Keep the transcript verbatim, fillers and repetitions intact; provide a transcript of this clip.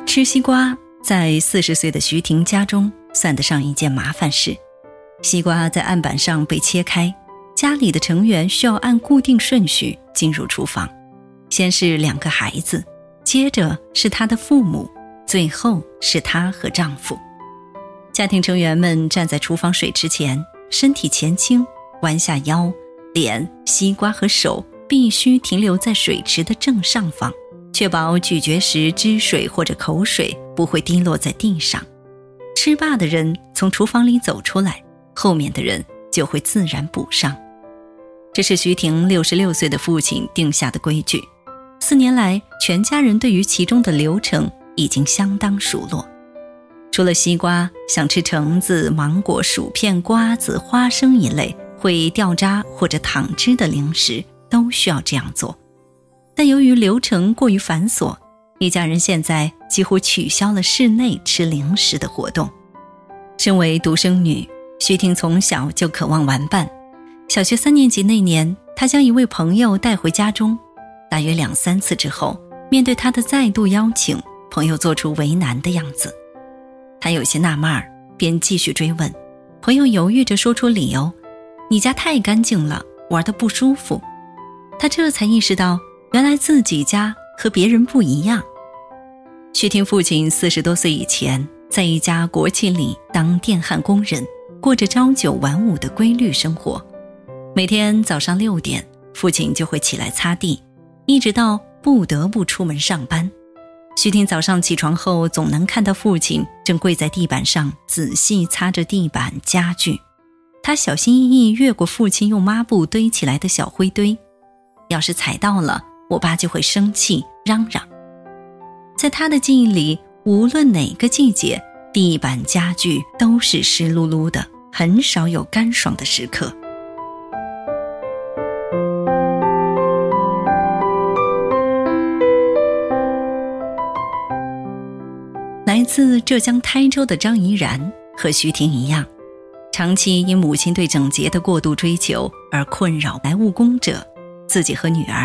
吃西瓜在四十岁的徐婷家中算得上一件麻烦事。西瓜在案板上被切开，家里的成员需要按固定顺序进入厨房，先是两个孩子，接着是他的父母，最后是他和丈夫。家庭成员们站在厨房水池前，身体前倾，弯下腰，脸、西瓜和手必须停留在水池的正上方，确保咀嚼时汁水或者口水不会滴落在地上。吃罢的人从厨房里走出来，后面的人就会自然补上。这是徐婷六十六岁的父亲定下的规矩。四年来，全家人对于其中的流程已经相当熟络。除了西瓜，想吃橙子、芒果、薯片、瓜子、花生一类会掉渣或者淌汁的零食都需要这样做。但由于流程过于繁琐，一家人现在几乎取消了室内吃零食的活动。身为独生女，徐婷从小就渴望玩伴。小学三年级那年，她将一位朋友带回家中，大约两三次之后，面对她的再度邀请，朋友做出为难的样子。她有些纳闷儿，便继续追问。朋友犹豫着说出理由：你家太干净了，玩得不舒服。她这才意识到，原来自己家和别人不一样。徐婷父亲四十多岁以前，在一家国企里当电焊工人，过着朝九晚五的规律生活。每天早上六点，父亲就会起来擦地，一直到不得不出门上班。徐婷早上起床后，总能看到父亲正跪在地板上仔细擦着地板家具。他小心翼翼越过父亲用抹布堆起来的小灰堆，要是踩到了，我爸就会生气嚷嚷。在他的记忆里，无论哪个季节，地板家具都是湿漉漉的，很少有干爽的时刻。来自浙江台州的张怡然和徐婷一样，长期因母亲对整洁的过度追求而困扰来务工者，自己和女儿